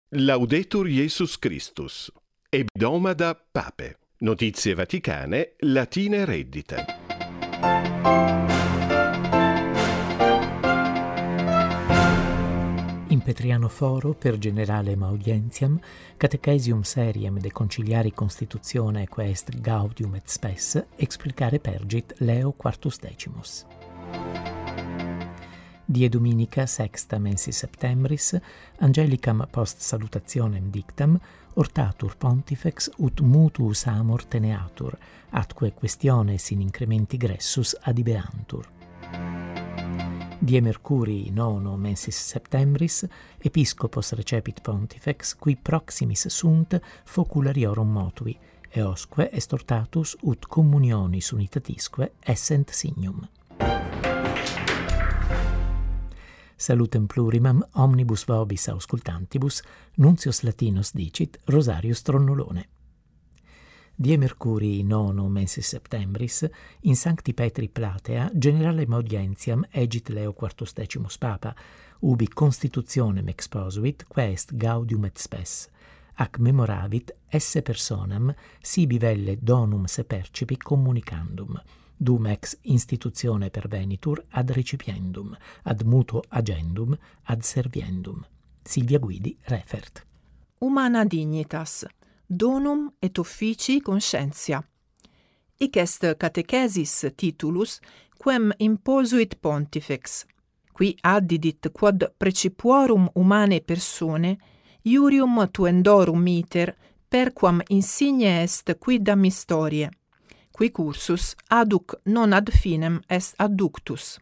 Laudetur Jesus Christus. Hebdomada Pape. Notizie vaticane, latine reddite. In Petriano Foro per generalem audientiam, catechesium seriem de conciliari constitutione quaest gaudium et spes, explicare pergit Leo quartus decimus. Die dominica sexta mensis septembris, angelicam post salutationem dictam, ortatur pontifex ut mutuus amor teneatur, atque questiones in incrementi gressus adibeantur. Die Mercurii nono mensis septembris, episcopos recepit pontifex, qui proximis sunt foculariorum motui, eosque est ortatus ut communionis unitatisque essent signum. Salutem plurimam omnibus vobis auscultantibus, Nuntius Latinus dicit Rosarius Tronnolone. Die Mercurii nono mensis septembris, in Sancti Petri Platea, generalem audientiam egit Leo quartus decimus Papa, ubi constitutionem exposuit, quaest gaudium et spes, ac memoravit esse personam sibi velle donum se percipi communicandum, dum ex institutione pervenitur ad recipiendum, ad mutuo agendum, ad serviendum. Silvia Guidi refert. Humana dignitas, donum et officii conscientia. Hic est catechesis titulus quem imposuit pontifex, qui addidit quod precipuorum humanae persone iurium tuendorum iter perquam insigne est quidam historiae, qui cursus aduc non ad finem est adductus.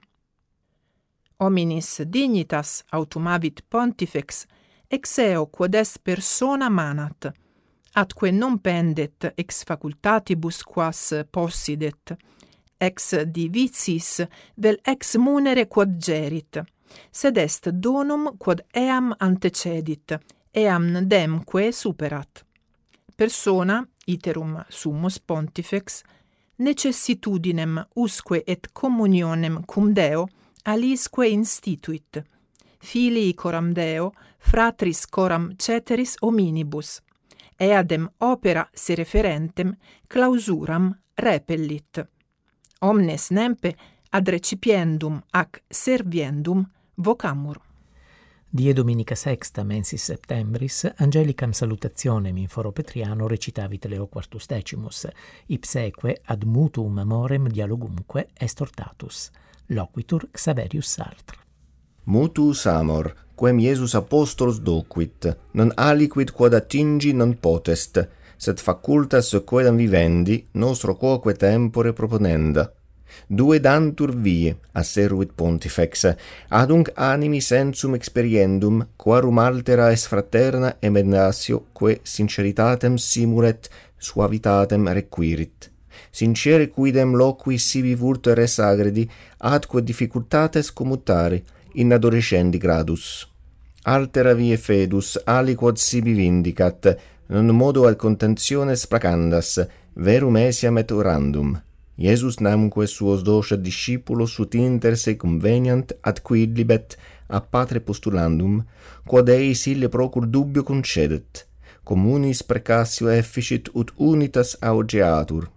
Hominis dignitas autumavit pontifex ex eo quod est persona manat, atque non pendet ex facultatibus quas possidet, ex divicis vel ex munere quod gerit, sed est donum quod eam antecedit, eam demque superat. Persona, iterum summus pontifex, necessitudinem usque et communionem cum Deo alisque instituit, filii coram Deo, fratris coram ceteris hominibus, eadem opera se referentem clausuram repellit. Omnes nempe ad recipiendum ac serviendum vocamur. Die dominica sexta mensis septembris, angelicam salutationem in Foro Petriano recitavit Leo quartus decimus, ipseque ad mutuum amorem dialogumque est ortatus. Loquitur Xaverius Sartre. Mutuus amor, quem Iesus apostolus docuit, non aliquid quod attingi non potest, sed facultas quedam vivendi nostro quoque tempore proponenda. Due dantur vie, asseruit pontifex, adunc animi sensum experiendum, quarum altera est fraterna emendatio, que sinceritatem simulet, suavitatem requirit. Sincere quidem loqui sibi vulto res agredi, atque difficultates commutare, in adorescendi gradus. Altera vie fedus, aliquod sibi vindicat, non modo ad contentiones placandas, verum esiam et orandum. Iesus namque suos docet discipulos ut inter se conveniant ad quidlibet a patre postulandum, quod eis ille procur dubio concedet, communis precassio efficit ut unitas augeatur.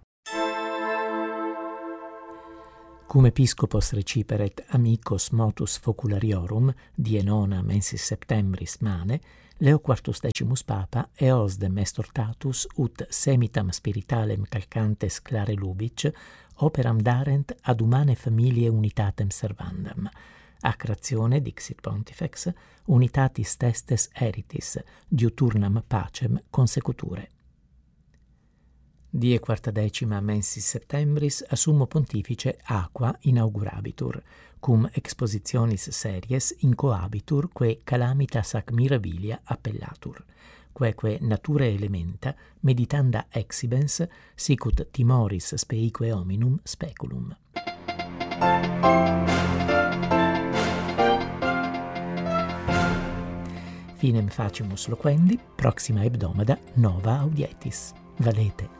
Cum episcopos reciperet amicos motus foculariorum, die nona mensis septembris mane, Leo quartus decimus Papa eosdem est ortatus ut semitam spiritalem calcantes clare lubic operam darent ad humane familiae unitatem servandam. Ac ratione, dixit pontifex, unitatis testes eritis, diuturnam pacem consecuture. Die quartadecima mensis septembris a summo pontifice aqua inaugurabitur, cum expositionis series incoabitur que calamitas ac mirabilia appellatur, queque natura elementa meditanda exhibens sicut timoris speique hominum speculum. Finem facimus loquendi, proxima hebdomada nova audietis. Valete.